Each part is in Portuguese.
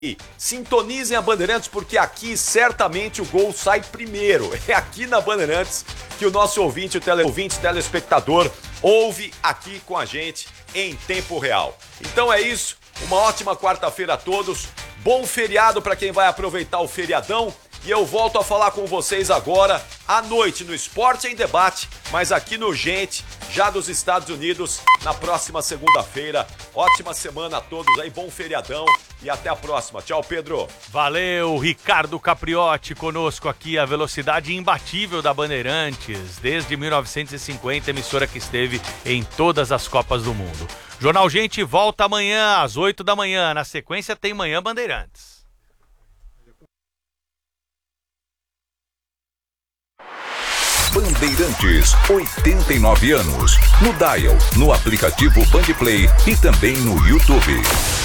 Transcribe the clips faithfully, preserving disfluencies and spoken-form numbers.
E sintonizem a Bandeirantes, porque aqui certamente o gol sai primeiro. É aqui na Bandeirantes que o nosso ouvinte, o tele, ouvinte, telespectador, ouve aqui com a gente em tempo real. Então é isso, uma ótima quarta-feira a todos, bom feriado para quem vai aproveitar o feriadão. E eu volto a falar com vocês agora à noite no Esporte em Debate, mas aqui no Gente, já dos Estados Unidos, na próxima segunda-feira. Ótima semana a todos aí, bom feriadão e até a próxima. Tchau, Pedro. Valeu, Ricardo Capriotti conosco aqui, a velocidade imbatível da Bandeirantes, desde mil novecentos e cinquenta, emissora que esteve em todas as Copas do Mundo. Jornal Gente volta amanhã às oito da manhã, na sequência tem Manhã Bandeirantes. Bandeirantes, oitenta e nove anos. No Dial, no aplicativo Bandplay e também no YouTube.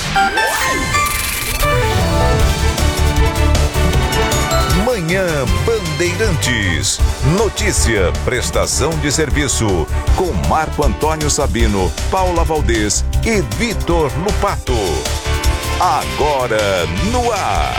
Manhã Bandeirantes. Notícia, prestação de serviço. Com Marco Antônio Sabino, Paula Valdez e Vitor Lupato. Agora no ar.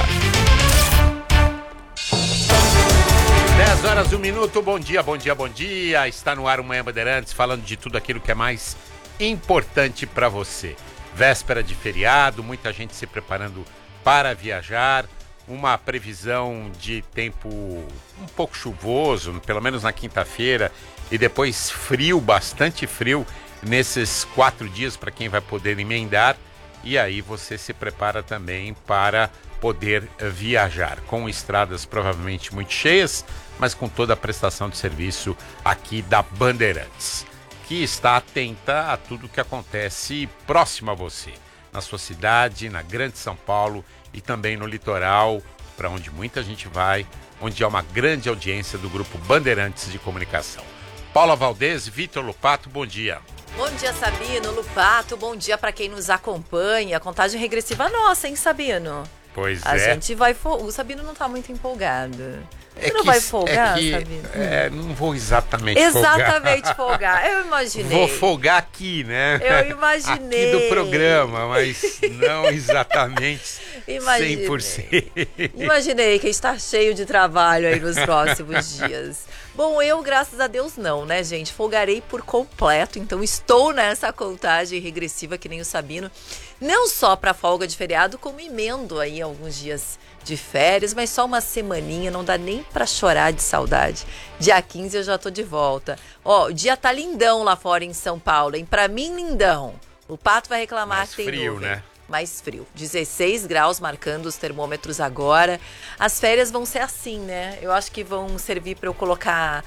dez horas, um minuto, bom dia, bom dia, bom dia. Está no ar o Manhã Bandeirantes, falando de tudo aquilo que é mais importante para você. Véspera de feriado, muita gente se preparando para viajar. Uma previsão de tempo um pouco chuvoso, pelo menos na quinta-feira. E depois frio, bastante frio, nesses quatro dias para quem vai poder emendar. E aí você se prepara também para poder viajar, com estradas provavelmente muito cheias, mas com toda a prestação de serviço aqui da Bandeirantes, que está atenta a tudo que acontece próximo a você, na sua cidade, na Grande São Paulo e também no litoral, para onde muita gente vai, onde há uma grande audiência do Grupo Bandeirantes de Comunicação. Paula Valdez, Vitor Lupato, bom dia. Bom dia, Sabino, Lupato, bom dia para quem nos acompanha. Contagem regressiva nossa, hein, Sabino? Pois a é. A gente vai... Fo... O Sabino não tá muito empolgado. Você É não que, vai folgar, é que, Sabino? É, não vou exatamente, exatamente folgar. folgar. Eu imaginei. Vou folgar aqui, né? Eu imaginei. Aqui do programa, mas não exatamente imaginei. cem por cento. Imaginei que está cheio de trabalho aí nos próximos dias. Bom, eu, graças a Deus, não, né, gente? Folgarei por completo, então estou nessa contagem regressiva que nem o Sabino. Não só para folga de feriado, como emendo aí alguns dias de férias, mas só uma semaninha, não dá nem pra chorar de saudade. Dia quinze eu já tô de volta. Ó, o dia tá lindão lá fora em São Paulo, hein? Pra mim, lindão. O Pato vai reclamar mais que tem frio, nuvem. né? Mais frio. dezesseis graus marcando os termômetros agora. As férias vão ser assim, né? Eu acho que vão servir pra eu colocar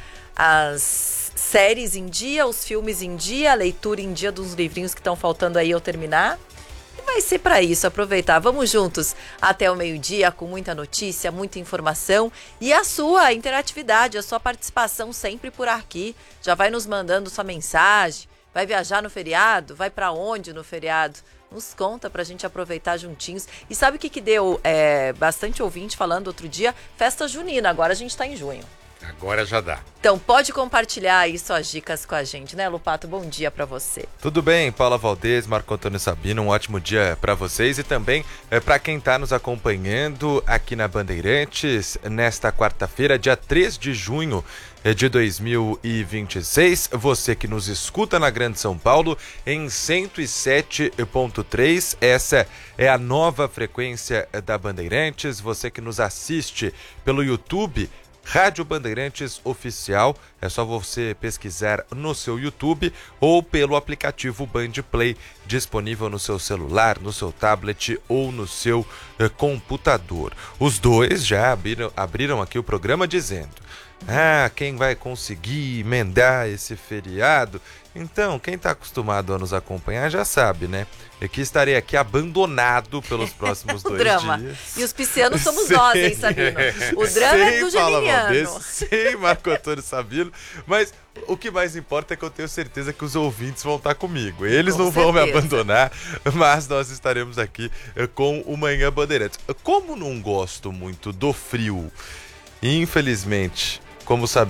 as séries em dia, os filmes em dia, a leitura em dia dos livrinhos que estão faltando aí eu terminar. Vai ser para isso, aproveitar. Vamos juntos até o meio-dia com muita notícia, muita informação e a sua interatividade, a sua participação sempre por aqui. Já vai nos mandando sua mensagem, vai viajar no feriado, vai para onde no feriado? Nos conta pra gente aproveitar juntinhos. E sabe o que que deu é, bastante ouvinte falando outro dia? Festa junina, agora a gente tá em junho. Agora já dá. Então pode compartilhar aí suas dicas com a gente, né, Lupato? Bom dia pra você. Tudo bem, Paula Valdez, Marco Antônio Sabino, um ótimo dia pra vocês e também é, pra quem tá nos acompanhando aqui na Bandeirantes nesta quarta-feira, dia três de junho de dois mil e vinte e seis. Você que nos escuta na Grande São Paulo em cento e sete ponto três, essa é a nova frequência da Bandeirantes. Você que nos assiste pelo YouTube, Rádio Bandeirantes Oficial, é só você pesquisar no seu YouTube ou pelo aplicativo Bandplay, disponível no seu celular, no seu tablet ou no seu eh, computador. Os dois já abriram, abriram aqui o programa dizendo: ah, quem vai conseguir emendar esse feriado? Então, quem está acostumado a nos acompanhar já sabe, né? É que estarei aqui abandonado pelos próximos dois drama. dias. E os piscianos somos sei, nós, hein, Sabino? O drama sei, é do geminiano. Sei, Marco Antônio Sabino, mas o que mais importa é que eu tenho certeza que os ouvintes vão estar comigo. Eles com não certeza. Vão me abandonar, mas nós estaremos aqui com o Manhã Bandeirantes. Como não gosto muito do frio, infelizmente, como sabemos,